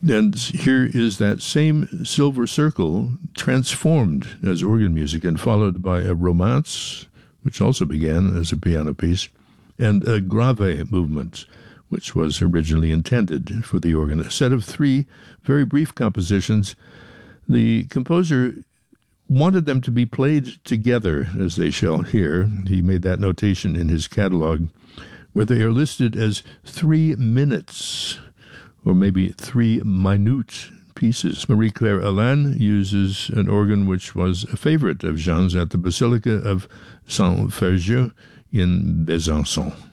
And here is that same Silver Circle transformed as organ music and followed by a romance, which also began as a piano piece, and a grave movement, which was originally intended for the organ. A set of three very brief compositions. The composer wanted them to be played together, as they shall hear. He made that notation in his catalog, where they are listed as 3 minutes, or maybe 3 minute pieces. Marie-Claire Alain uses an organ which was a favorite of Jean's at the Basilica of Saint-Ferjeux in Besançon.